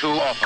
too often.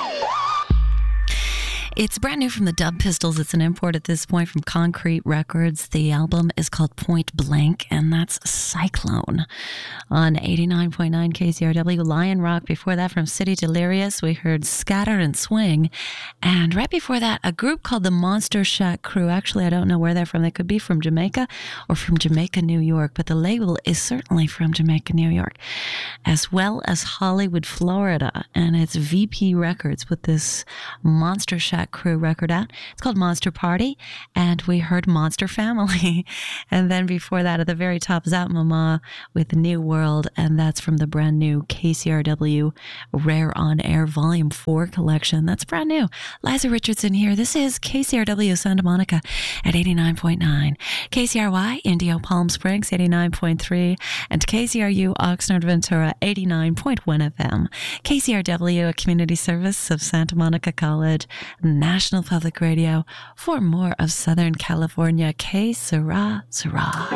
It's brand new from the Dub Pistols. It's an import at this point from Concrete Records. The album is called Point Blank, and that's Cyclone on 89.9 KCRW. Lion Rock. Before that, from City Delirious, we heard Scatter and Swing. And right before that, a group called the Monster Shack Crew. Actually, I don't know where they're from. They could be from Jamaica or from Jamaica, New York, but the label is certainly from Jamaica, New York, as well as Hollywood, Florida. And it's VP Records with this Monster Shack Crew record out. It's called Monster Party, and we heard Monster Family. And then before that, at the very top, Zap Mama with New World, and that's from the brand new KCRW Rare On Air Volume 4 collection. That's brand new. Liza Richardson here. This is KCRW Santa Monica at 89.9, KCRY Indio Palm Springs 89.3, and KCRU Oxnard Ventura 89.1 FM. KCRW, a community service of Santa Monica College, National Public Radio. For more of Southern California, K Sarah Sarah.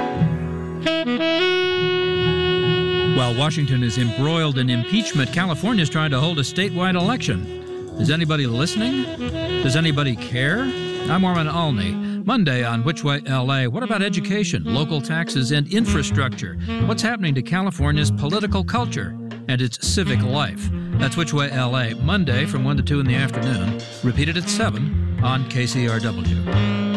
While Washington is embroiled in impeachment, California is trying to hold a statewide election. Is anybody listening? Does anybody care? I'm Armin Alney. Monday on Which Way LA. What about education, local taxes, and infrastructure? What's happening to California's political culture and its civic life? That's Which Way LA, Monday from 1 to 2 in the afternoon. Repeated at 7 on KCRW.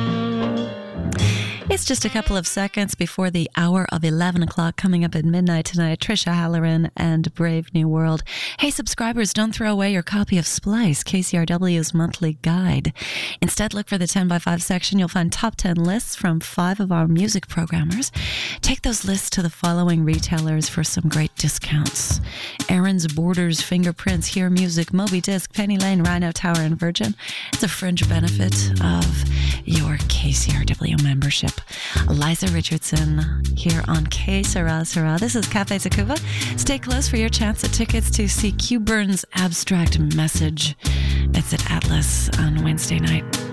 It's just a couple of seconds before the hour of 11 o'clock, coming up at midnight tonight. Trisha Halloran and Brave New World. Hey, subscribers, don't throw away your copy of Splice, KCRW's monthly guide. Instead, look for the 10 by 5 section. You'll find top 10 lists from 5 of our music programmers. Take those lists to the following retailers for some great discounts: Aaron's, Borders, Fingerprints, Hear Music, Moby Disc, Penny Lane, Rhino Tower, and Virgin. It's a fringe benefit of your KCRW membership. Liza Richardson here on K Sarah Sarah. This is Cafe Tacuba. Stay close for your chance at tickets to see Q Burn's Abstract Message. It's at Atlas on Wednesday night.